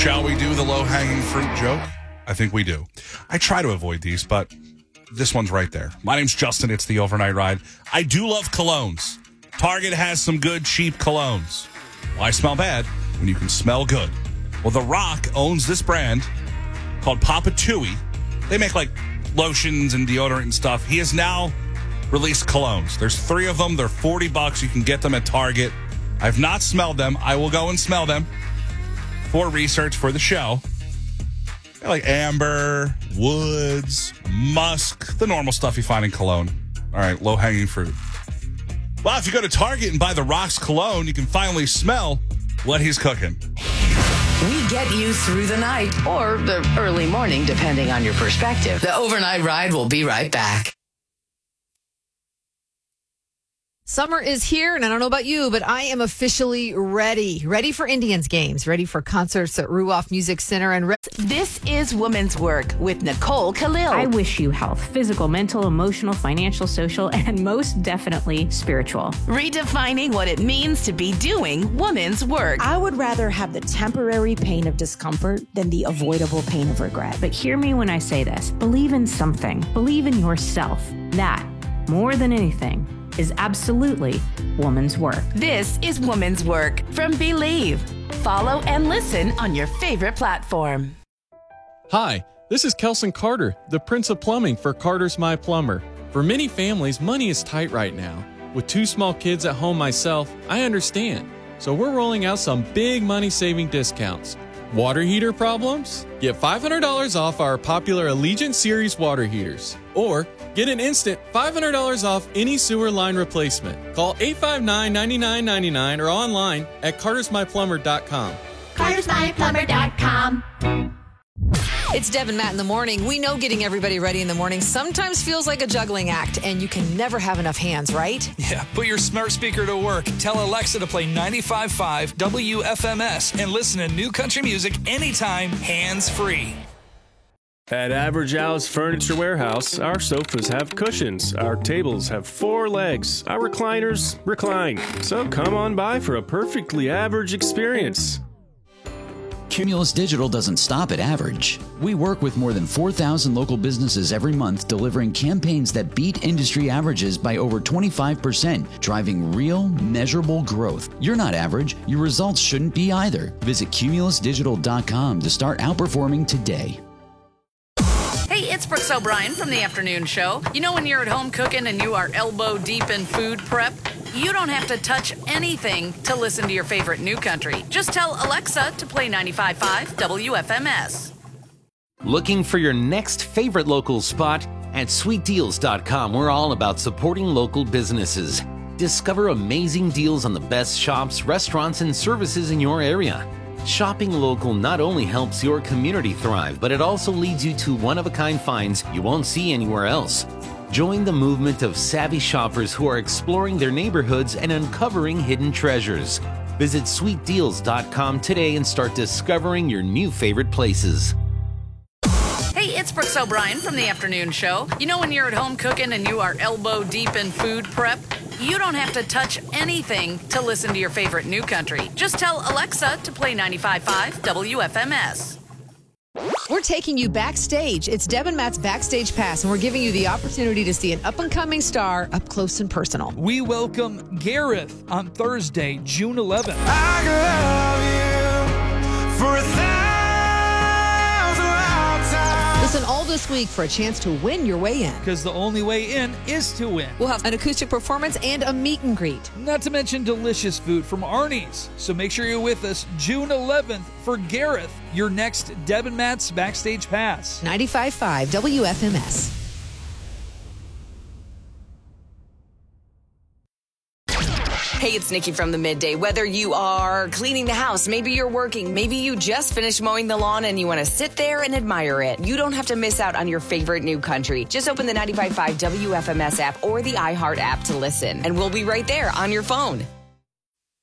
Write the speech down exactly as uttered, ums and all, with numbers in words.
Shall we do the low-hanging fruit joke? I think we do. I try to avoid these, but this one's right there. My name's Justin. It's the Overnight Ride. I do love colognes. Target has some good, cheap colognes. Why smell bad when you can smell good? Well, The Rock owns this brand called Papa Tui. They make, like, lotions and deodorant and stuff. He has now released colognes. There's three of them. They're forty bucks. You can get them at Target. I've not smelled them. I will go and smell them for research for the show. They're like amber, woods, musk, the normal stuff you find in cologne. All right, low-hanging fruit. Well, if you go to Target and buy The Rock's cologne, you can finally smell what he's cooking. We get you through the night or the early morning, depending on your perspective. The Overnight Ride will be right back. Summer is here, and I don't know about you, but I am officially ready. Ready for Indians games, ready for concerts at Ruoff Music Center. And re- This is Women's Work with Nicole Khalil. I wish you health, physical, mental, emotional, financial, social, and most definitely spiritual. Redefining what it means to be doing women's work. I would rather have the temporary pain of discomfort than the avoidable pain of regret. But hear me when I say this. Believe in something. Believe in yourself. That, more than anything, is absolutely woman's work. This is Woman's Work from Believe. Follow and listen on your favorite platform. Hi, this is Kelson Carter, the Prince of Plumbing for Carter's My Plumber. For many families, money is tight right now. With two small kids at home myself, I understand. So we're rolling out some big money-saving discounts. Water heater problems? Get five hundred dollars off our popular Allegiant Series water heaters. Or get an instant five hundred dollars off any sewer line replacement. Call eight five nine, nine nine nine nine or online at carters my plumber dot com. carters my plumber dot com. It's Deb and Matt in the morning. We know getting everybody ready in the morning sometimes feels like a juggling act, and you can never have enough hands, right? Yeah, put your smart speaker to work. Tell Alexa to play ninety-five point five W F M S and listen to new country music anytime, hands-free. At Average Al's Furniture Warehouse, our sofas have cushions, our tables have four legs, our recliners recline. So come on by for a perfectly average experience. Cumulus Digital doesn't stop at average. We work with more than four thousand local businesses every month, delivering campaigns that beat industry averages by over twenty-five percent, driving real, measurable growth. You're not average. Your results shouldn't be either. Visit cumulus digital dot com to start outperforming today. Hey, it's Brooks O'Brien from the afternoon show. You know when you're at home cooking and you are elbow deep in food prep? You don't have to touch anything to listen to your favorite new country. Just tell Alexa to play ninety-five point five W F M S. Looking for your next favorite local spot? At sweet deals dot com, we're all about supporting local businesses. Discover amazing deals on the best shops, restaurants, and services in your area. Shopping local not only helps your community thrive, but it also leads you to one-of-a-kind finds you won't see anywhere else. Join the movement of savvy shoppers who are exploring their neighborhoods and uncovering hidden treasures. Visit sweet deals dot com today and start discovering your new favorite places. Hey, it's Brooks O'Brien from the afternoon show. You know when you're at home cooking and you are elbow deep in food prep? You don't have to touch anything to listen to your favorite new country. Just tell Alexa to play ninety-five point five W F M S. We're taking you backstage. It's Deb and Matt's Backstage Pass, and we're giving you the opportunity to see an up-and-coming star up close and personal. We welcome Gareth on Thursday, June eleventh. I love you for a thousand lifetimes. Listen all this week for a chance to win your way in. Because the only way in is to win. We'll have an acoustic performance and a meet and greet. Not to mention delicious food from Arnie's. So make sure you're with us June eleventh for Gareth, your next Deb and Matt's Backstage Pass. ninety-five point five W F M S. Hey, it's Nikki from the Midday. Whether you are cleaning the house, maybe you're working, maybe you just finished mowing the lawn and you want to sit there and admire it, you don't have to miss out on your favorite new country. Just open the ninety-five point five W F M S app or the iHeart app to listen, and we'll be right there on your phone.